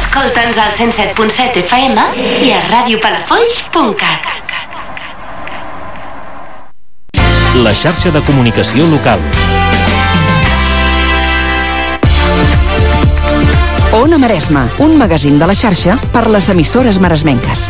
Escolta'ns al 107.7 FM i a radiopalafolls.cat. La xarxa de comunicació local. Ona Maresme, un magazín de la xarxa per les emissores maresmenques.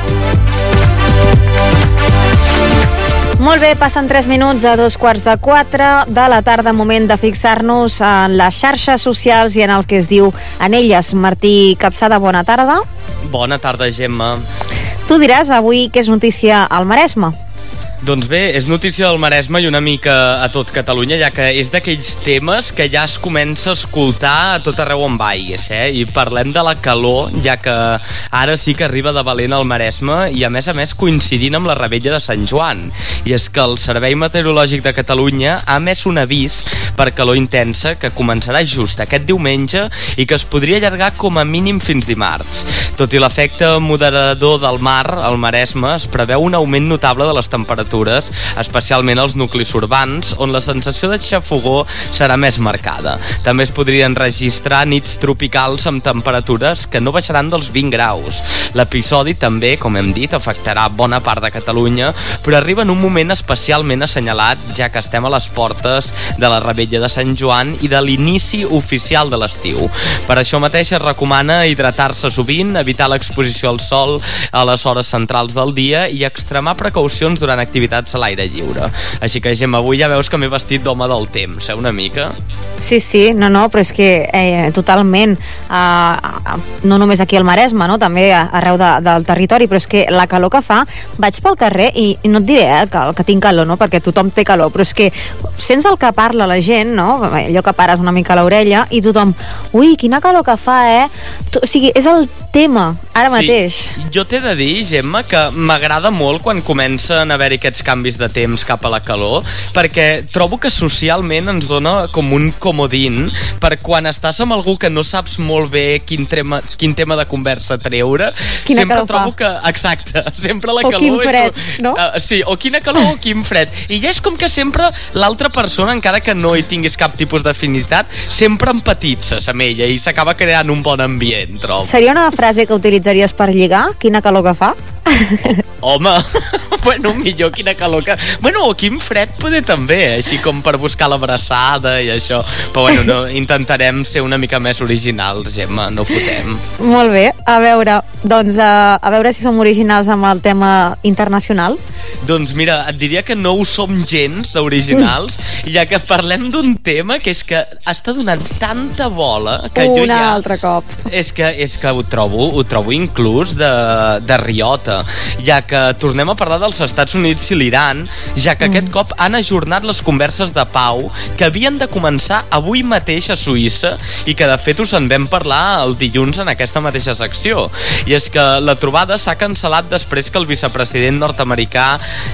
Molt bé, passen 3 minuts a 3:45 de la tarda, moment de fixar-nos en les xarxes socials i en el que es diu en elles. Martí Capçada, bona tarda. Bona tarda, Gemma. Tu diràs avui què és notícia al Maresme. Doncs bé, és notícia del Maresme i una mica a tot Catalunya, ja que és d'aquells temes que ja es comença a escoltar a tot arreu on vagis, I parlem de la calor, ja que ara sí que arriba de valent al Maresme i a més coincidint amb la Revetlla de Sant Joan. I és que el Servei Meteorològic de Catalunya ha emès un avís per calor intensa que començarà just aquest diumenge i que es podria allargar com a mínim fins dimarts. Tot i l'efecte moderador del mar, al Maresme es preveu un augment notable de les temperatures, especialment als nuclis urbans, on la sensació de xafogor serà més marcada. També es podrien registrar nits tropicals amb temperatures que no baixaran dels 20 graus. L'episodi també, com hem dit, afectarà bona part de Catalunya, però arriba en un moment especialment assenyalat, ja que estem a les portes de la Revetlla de Sant Joan i de l'inici oficial de l'estiu. Per això mateix es recomana hidratar-se sovint, evitar l'exposició al sol a les hores centrals del dia i extremar precaucions durant activitats a l'aire lliure. Així que, Gemma, avui ja veus que m'he vestit d'home del temps, una mica? Sí, no, però és que totalment, no només aquí al Maresme, no? També arreu del territori, però és que la calor que fa, vaig pel carrer i no et diré que tinc calor, no? Perquè tothom té calor, però és que sents el que parla la gent, no? Allò que pares una mica l'orella i tothom, ui, quina calor que fa, O sigui, és el tema, ara mateix. Jo t'he de dir, Gemma, que m'agrada molt quan comencen a haver-hi aquests canvis de temps cap a la calor, perquè trobo que socialment ens dona com un comodín per quan estàs amb algú que no saps molt bé quin tema de conversa treure. Quina sempre calor trobo fa. que, exacte, sempre la o calor quin fred, no? Sí, o quina calor o quin fred. I ja és com que sempre l'altra persona, encara que no hi tinguis cap tipus d'afinitat, sempre empatitzes amb ella i s'acaba creant un bon ambient, trobo. Seria una frase que utilitzaries per lligar? Quina calor que fa? Home, bueno, millor quina calor que... Bueno, o quin fred poder també, així com per buscar l'abraçada i això. Però bueno, no, intentarem ser una mica més originals, Gemma, no fotem. Molt bé, a veure si som originals amb el tema internacional. Doncs mira, et diria que no ho som gens d'originals, ja que parlem d'un tema que és que està donant tanta bola que jo ja... altre cop. És que ho trobo inclús de riota, ja que tornem a parlar dels Estats Units i l'Iran, ja que aquest cop han ajornat les converses de pau que havien de començar avui mateix a Suïssa i que de fet us en vam parlar el dilluns en aquesta mateixa secció. I és que la trobada s'ha cancel·lat després que el vicepresident nord-americà